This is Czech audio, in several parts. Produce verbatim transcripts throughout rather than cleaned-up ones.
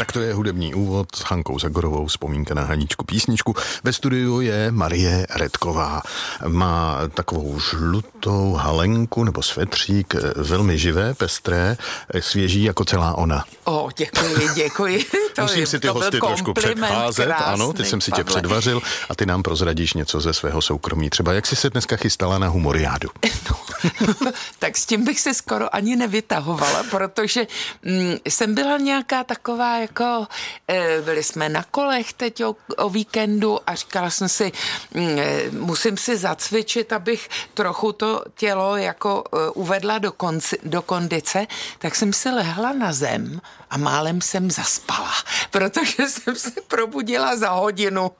Tak to je hudební úvod s Hankou Zagorovou, vzpomínka na Haničku písničku. Ve studiu je Marie Redková. Má takovou žlutou halenku nebo svetřík, velmi živé, pestré, svěží jako celá ona. O, děkuji, děkuji. To Musím je, si ty to hosty trošku předcházet, krásný, ano, ty jsem si tě Pavle. předvařil a ty nám prozradíš něco ze svého soukromí. Třeba jak jsi se dneska chystala na humoriádu? No, tak s tím bych se skoro ani nevytahovala, protože mm, jsem byla nějaká taková jako, e, byli jsme na kolech teď o, o víkendu a říkala jsem si, mm, musím si zacvičit, abych trochu to tělo jako e, uvedla do, konci, do kondice, tak jsem si lehla na zem a málem jsem zaspala, protože jsem se probudila za hodinu.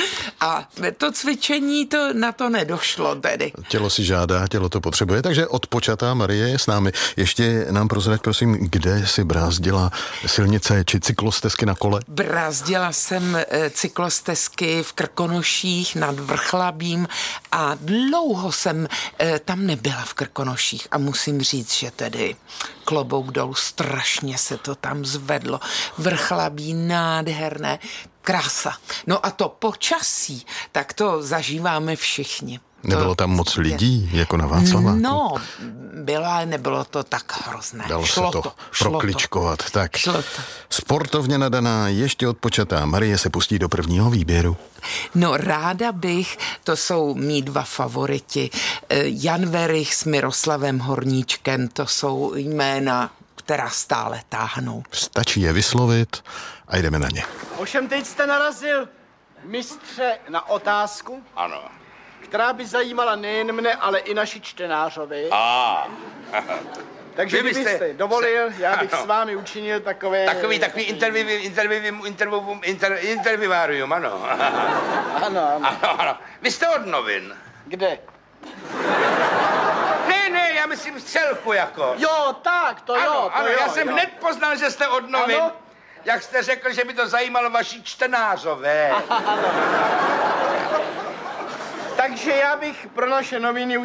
A to cvičení, to na to nedošlo tedy. Tělo si žádá, tělo to potřebuje, takže odpočatá Marie je s námi. Ještě nám prozrať, prosím, kde si brázdila silnice či cyklostezky na kole? Brázdila jsem cyklostezky v Krkonoších nad Vrchlabím a dlouho jsem tam nebyla v Krkonoších a musím říct, že tedy klobouk dolů, strašně se to tam zvedlo. Vrchlabí nádherné, krása. No a to počasí, tak to zažíváme všichni. Nebylo tam moc lidí, jako na Václaváku? No, bylo, ale nebylo to tak hrozné. Dalo šlo se to, to prokličkovat. Šlo tak. Šlo to. Sportovně nadaná, ještě odpočatá Marie se pustí do prvního výběru. No, ráda bych, to jsou mý dva favoriti. Jan Werich s Miroslavem Horníčkem, to jsou jména, která stále táhnou. Stačí je vyslovit a jdeme na ně. Ovšem teď jste narazil, mistře, na otázku, Ano. která by zajímala nejen mne, ale i naši čtenářovi. A Takže vy byste kdybyste dovolil, já bych ano. s vámi učinil takové... takový, takový interview, interview, interview, inter, intervievárium, ano. Ano, ano. Ano, ano. Vy jste od novin. Kde? Ne, ne, já myslím z celku jako. Jo, tak, to ano, jo, to ano, jo, já jsem jo. hned poznal, že jste od novin. Ano. Jak jste řekl, že by to zajímalo vaši čtenářové. Takže já bych pro naše noviny